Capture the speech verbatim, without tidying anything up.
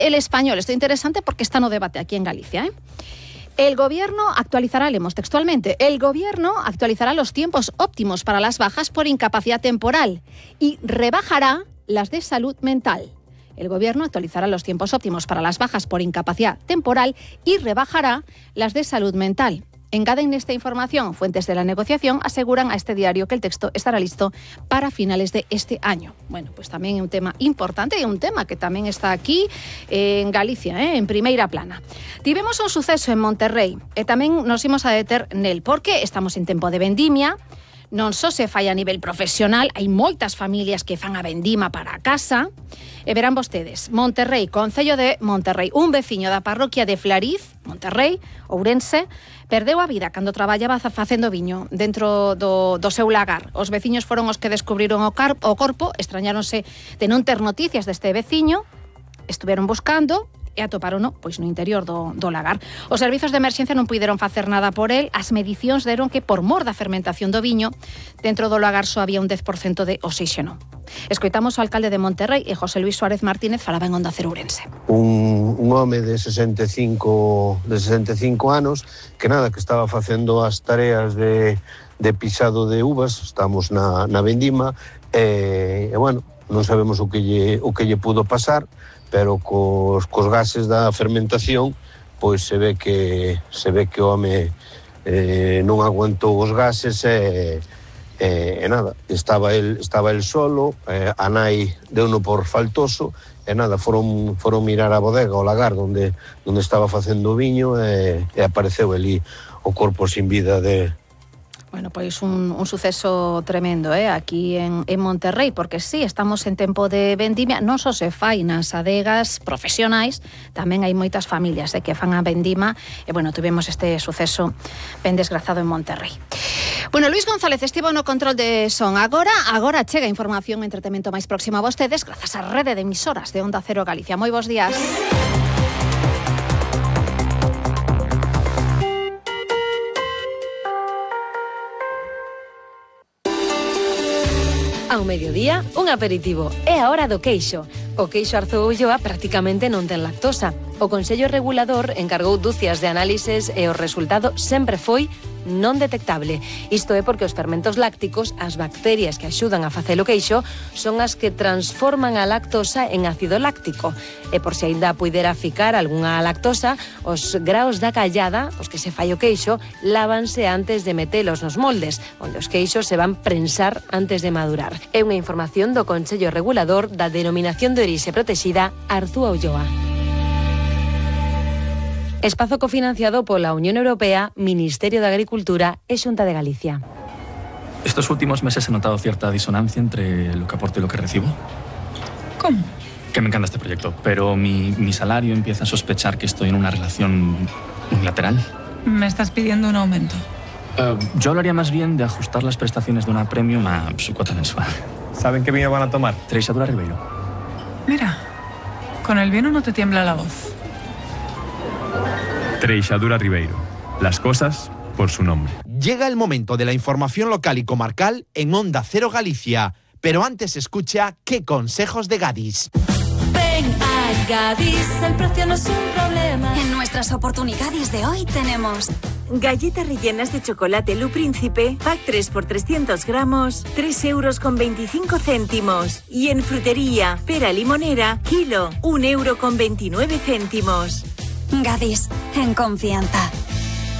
El Español, esto é interesante porque está no debate aquí en Galicia, ¿eh? El gobierno actualizará, leemos textualmente, el gobierno actualizará los tiempos óptimos para las bajas por incapacidad temporal y rebajará las de salud mental. El gobierno actualizará los tiempos óptimos para las bajas por incapacidad temporal y rebajará las de salud mental. Engaden esta información, fuentes de la negociación aseguran a este diario que el texto estará listo para finales de este año. Bueno, pues tamén é un tema importante e un tema que tamén está aquí eh, en Galicia, eh, en primeira plana. Tivemos un suceso en Monterrey e tamén nos imos a deter nel, porque estamos en tempo de vendimia. Non só se fai a nivel profesional, hai moitas familias que fan a vendima para a casa. E verán vostedes, Monterrey, Concello de Monterrey, un veciño da parroquia de Flariz, Monterrey, Ourense, perdeu a vida cando traballaba facendo viño dentro do, do seu lagar. Os veciños foron os que descubriron o, car, o corpo, extrañáronse de non ter noticias deste veciño, estuveron buscando e atoparono pois no interior do, do lagar. Os servizos de emerxencia non puideron facer nada por el. As medicións deron que por mor da fermentación do viño dentro do lagar só había un dez por cento de oxígeno. Escoitamos o alcalde de Monterrei e José Luis Suárez Martínez falaba en Onda Cero Ourense. Un, un home de sesenta e cinco anos que nada, que estaba facendo as tareas de, de pisado de uvas, estamos na, na vendima e, e bueno, non sabemos o que lle, o que lle pudo pasar, pero cos, cos gases da fermentación pois se ve que se ve que o home eh, non aguantou os gases e, e, e nada, estaba el, estaba el solo, eh, a nai deuno por faltoso e nada, foron, foron mirar a bodega, o lagar onde, onde estaba facendo o viño e, e apareceu ali o corpo sin vida de... Bueno, pois un, un suceso tremendo, eh, aquí en, en Monterrey, porque sí, estamos en tempo de vendimia, non só se fai nas adegas profesionais, tamén hai moitas familias eh, que fan a vendima, e bueno, tuvemos este suceso ben desgrazado en Monterrey. Bueno, Luis González estivo no control de son. Agora, agora chega información e entretemento máis próximo a vostedes, grazas á rede de emisoras de Onda Cero Galicia. Moi bons días. Ao mediodía, un aperitivo. É a hora do queixo. O queixo Arzúa Ulloa prácticamente non ten lactosa. O Consello Regulador encargou dúcias de análises e o resultado sempre foi non detectable. Isto é porque os fermentos lácticos, as bacterias que axudan a facer o queixo, son as que transforman a lactosa en ácido láctico. E por se aínda puidera ficar algunha lactosa, os graos da callada, os que se fai o queixo, lávanse antes de metelos nos moldes, onde os queixos se van prensar antes de madurar. É unha información do Consello Regulador da Denominación de Orixe Protexida Arzúa Ulloa. Espazo cofinanciado pola Unión Europea, Ministerio de Agricultura e Xunta de Galicia. Estos últimos meses he notado cierta disonancia entre lo que aporto y lo que recibo. ¿Cómo? Que me encanta este proyecto, pero mi, mi salario empieza a sospechar que estoy en una relación unilateral. ¿Me estás pidiendo un aumento? Uh, yo hablaría más bien de ajustar las prestaciones de una premium a su cuota mensual. ¿Saben qué vino van a tomar? Treixadura Ribeiro. Mira, con el vino no te tiembla la voz. Treixadura Ribeiro. Las cosas por su nombre. Llega el momento de la información local y comarcal en Onda Cero Galicia. Pero antes escucha qué consejos de Gadis. Ven a Gadis, el precio no es un problema. En nuestras oportunidades de hoy tenemos galletas rellenas de chocolate Lu Príncipe, pack tres por trescientos gramos, tres euros con veinticinco céntimos. Y en frutería, pera limonera, kilo, un euro con veintinueve céntimos. Gadis, en confianza.